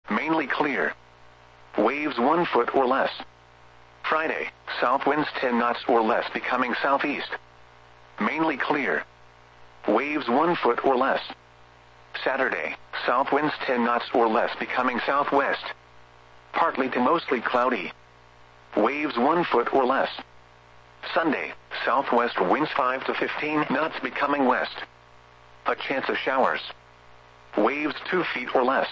mainly clear. Waves 1 foot or less. Friday, south winds 10 knots or less becoming southeast. Mainly clear. Waves 1 foot or less. Saturday, south winds 10 knots or less becoming southwest. Partly to mostly cloudy. Waves 1 foot or less. Sunday, southwest winds 5 to 15 knots becoming west. A chance of showers. Waves 2 feet or less.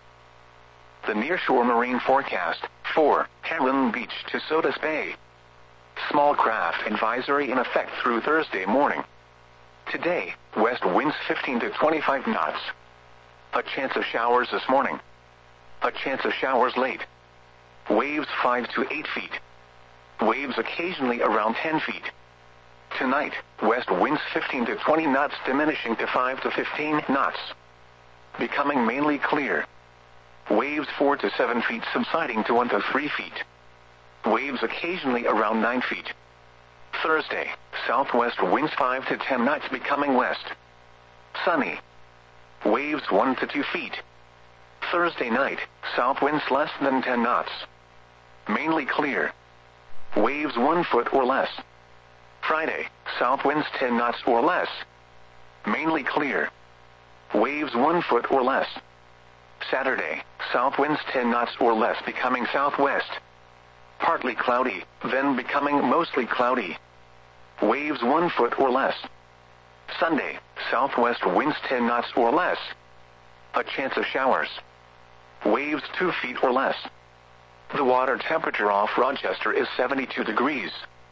The nearshore marine forecast, 4, Heron Beach to Sodus Bay. Small craft advisory in effect through Thursday morning. Today, west winds 15 to 25 knots. A chance of showers this morning. A chance of showers late. Waves 5 to 8 feet. Waves occasionally around 10 feet. Tonight, west winds 15 to 20 knots diminishing to 5 to 15 knots. Becoming mainly clear. Waves 4 to 7 feet subsiding to 1 to 3 feet. Waves occasionally around 9 feet. Thursday, southwest winds 5 to 10 knots becoming west. Sunny. Waves 1 to 2 feet. Thursday night, south winds less than 10 knots. Mainly clear. Waves 1 foot or less. Friday, south winds 10 knots or less. Mainly clear. Waves 1 foot or less. Saturday, south winds 10 knots or less becoming southwest. Partly cloudy, then becoming mostly cloudy. Waves 1 foot or less. Sunday, southwest winds 10 knots or less. A chance of showers. Waves 2 feet or less. The water temperature off Rochester is 72 degrees.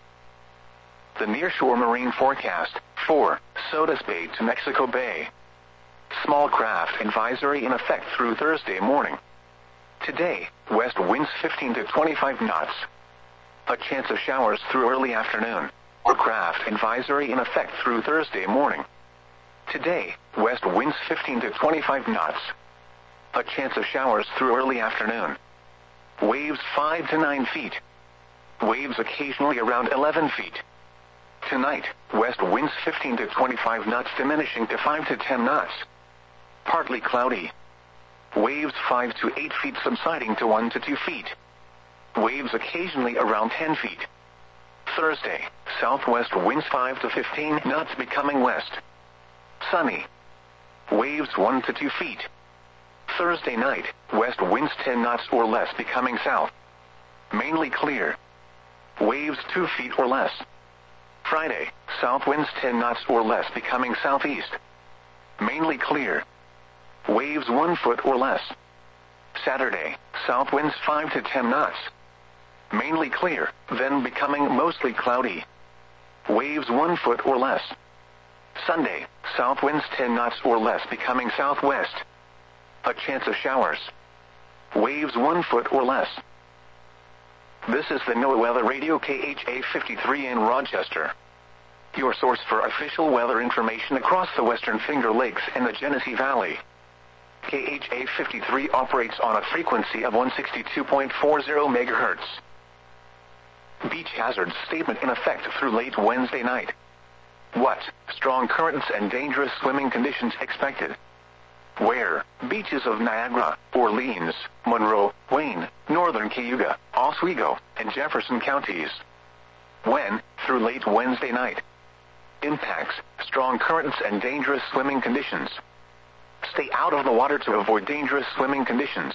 The nearshore marine forecast, 4, Sodus Bay to Mexico Bay. Small craft advisory in effect through Thursday morning. Today, west winds 15 to 25 knots. A chance of showers through early afternoon. Craft advisory in effect through Thursday morning. Today, west winds 15 to 25 knots. A chance of showers through early afternoon. Waves 5 to 9 feet. Waves occasionally around 11 feet. Tonight, west winds 15 to 25 knots diminishing to 5 to 10 knots. Partly cloudy. Waves 5 to 8 feet subsiding to 1 to 2 feet. Waves occasionally around 10 feet. Thursday, southwest winds 5 to 15 knots becoming west. Sunny. Waves 1 to 2 feet. Thursday night, west winds 10 knots or less becoming south. Mainly clear. Waves 2 feet or less. Friday, south winds 10 knots or less becoming southeast. Mainly clear. Waves 1 foot or less. Saturday, south winds 5 to 10 knots. Mainly clear, then becoming mostly cloudy. Waves 1 foot or less. Sunday, south winds 10 knots or less becoming southwest. A chance of showers. Waves 1 foot or less. This is the NOAA Weather Radio KHA 53 in Rochester. Your source for official weather information across the Western Finger Lakes and the Genesee Valley. KHA 53 operates on a frequency of 162.40 MHz. Beach hazards statement in effect through late Wednesday night. What? Strong currents and dangerous swimming conditions expected. Where? Beaches of Niagara, Orleans, Monroe, Wayne, Northern Cayuga, Oswego, and Jefferson counties. When? Through late Wednesday night. Impacts: strong currents and dangerous swimming conditions. Stay out of the water to avoid dangerous swimming conditions.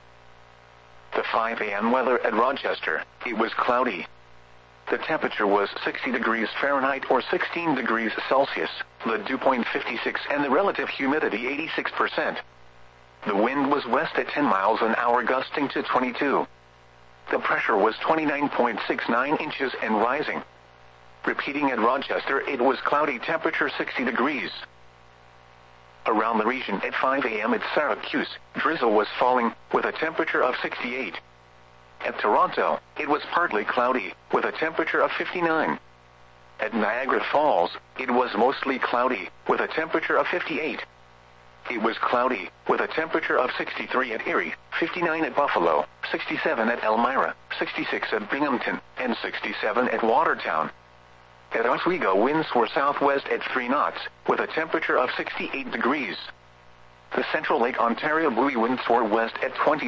The 5 a.m. weather at Rochester, it was cloudy. The temperature was 60 degrees Fahrenheit or 16 degrees Celsius, the dew point 56 and the relative humidity 86%. The wind was west at 10 miles an hour gusting to 22. The pressure was 29.69 inches and rising. Repeating at Rochester, it was cloudy, temperature 60 degrees. Around the region at 5 a.m. at Syracuse, drizzle was falling, with a temperature of 68. At Toronto, it was partly cloudy, with a temperature of 59. At Niagara Falls, it was mostly cloudy, with a temperature of 58. It was cloudy, with a temperature of 63 at Erie, 59 at Buffalo, 67 at Elmira, 66 at Binghamton, and 67 at Watertown. At Oswego, winds were southwest at 3 knots, with a temperature of 68 degrees. The Central Lake Ontario buoy winds were west at 20